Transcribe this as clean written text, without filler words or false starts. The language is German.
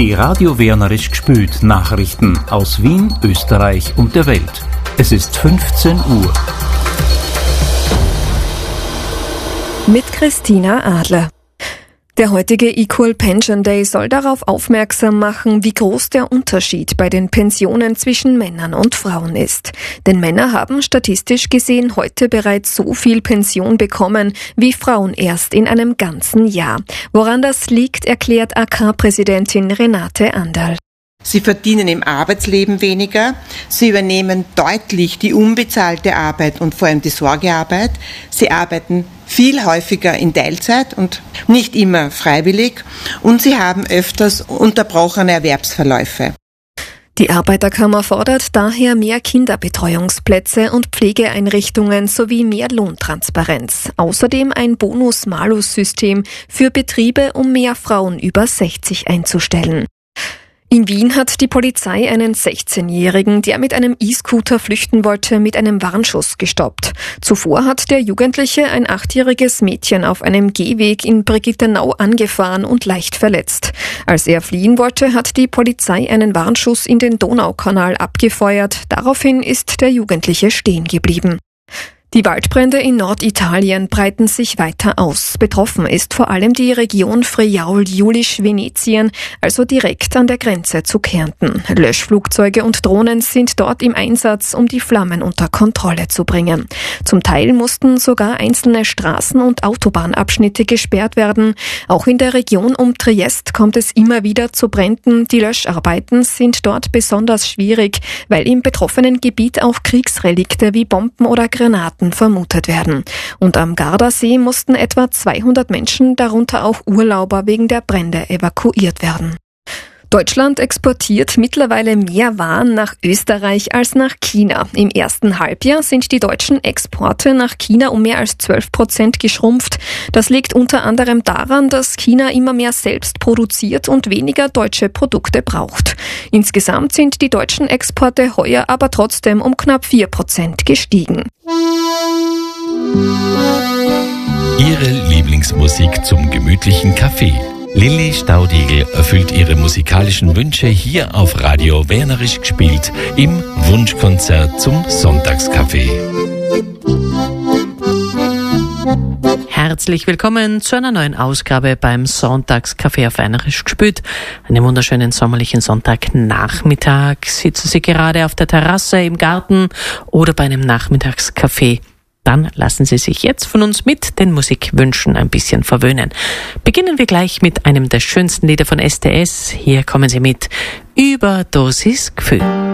Die Radio Wernerisch gspült Nachrichten aus Wien, Österreich und der Welt. Es ist 15 Uhr. Mit Christina Adler. Der heutige Equal Pension Day soll darauf aufmerksam machen, wie groß der Unterschied bei den Pensionen zwischen Männern und Frauen ist. Denn Männer haben statistisch gesehen heute bereits so viel Pension bekommen, wie Frauen erst in einem ganzen Jahr. Woran das liegt, erklärt AK-Präsidentin Renate Anderl. Sie verdienen im Arbeitsleben weniger, sie übernehmen deutlich die unbezahlte Arbeit und vor allem die Sorgearbeit. Sie arbeiten viel häufiger in Teilzeit und nicht immer freiwillig und sie haben öfters unterbrochene Erwerbsverläufe. Die Arbeiterkammer fordert daher mehr Kinderbetreuungsplätze und Pflegeeinrichtungen sowie mehr Lohntransparenz. Außerdem ein Bonus-Malus-System für Betriebe, um mehr Frauen über 60 einzustellen. In Wien hat die Polizei einen 16-Jährigen, der mit einem E-Scooter flüchten wollte, mit einem Warnschuss gestoppt. Zuvor hat der Jugendliche ein 8-jähriges Mädchen auf einem Gehweg in Brigittenau angefahren und leicht verletzt. Als er fliehen wollte, hat die Polizei einen Warnschuss in den Donaukanal abgefeuert. Daraufhin ist der Jugendliche stehen geblieben. Die Waldbrände in Norditalien breiten sich weiter aus. Betroffen ist vor allem die Region Friaul-Julisch-Venetien, also direkt an der Grenze zu Kärnten. Löschflugzeuge und Drohnen sind dort im Einsatz, um die Flammen unter Kontrolle zu bringen. Zum Teil mussten sogar einzelne Straßen- und Autobahnabschnitte gesperrt werden. Auch in der Region um Triest kommt es immer wieder zu Bränden. Die Löscharbeiten sind dort besonders schwierig, weil im betroffenen Gebiet auch Kriegsrelikte wie Bomben oder Granaten vermutet werden. Und am Gardasee mussten etwa 200 Menschen, darunter auch Urlauber, wegen der Brände evakuiert werden. Deutschland exportiert mittlerweile mehr Waren nach Österreich als nach China. Im ersten Halbjahr sind die deutschen Exporte nach China um mehr als 12% geschrumpft. Das liegt unter anderem daran, dass China immer mehr selbst produziert und weniger deutsche Produkte braucht. Insgesamt sind die deutschen Exporte heuer aber trotzdem um knapp 4% gestiegen. Ihre Lieblingsmusik zum gemütlichen Kaffee. Lilly Staudigl erfüllt ihre musikalischen Wünsche hier auf Radio Wernerisch gspielt im Wunschkonzert zum Sonntagskaffee. Herzlich willkommen zu einer neuen Ausgabe beim Sonntagskaffee auf Wernerisch gspielt. Einen wunderschönen sommerlichen Sonntagnachmittag. Sitzen Sie gerade auf der Terrasse, im Garten oder bei einem Nachmittagskaffee? Dann lassen Sie sich jetzt von uns mit den Musikwünschen ein bisschen verwöhnen. Beginnen wir gleich mit einem der schönsten Lieder von STS. Hier kommen Sie mit Überdosis Gefühl.